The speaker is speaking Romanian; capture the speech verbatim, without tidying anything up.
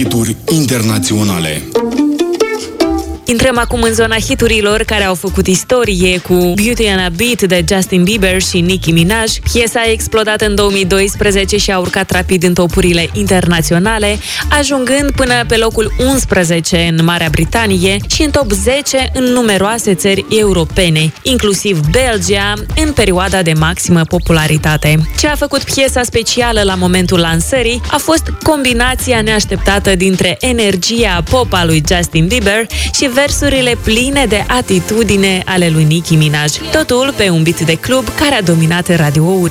hituri internaționale. Intrăm acum în zona hiturilor care au făcut istorie cu Beauty and a Beat de Justin Bieber și Nicki Minaj. Piesa a explodat în două mii doisprezece și a urcat rapid în topurile internaționale, ajungând până pe locul unsprezece în Marea Britanie și în top zece în numeroase țări europene, inclusiv Belgia, în perioada de maximă popularitate. Ce a făcut piesa specială la momentul lansării a fost combinația neașteptată dintre energia pop a lui Justin Bieber și versurile pline de atitudine ale lui Nicki Minaj. Totul pe un beat de club care a dominat radiourile.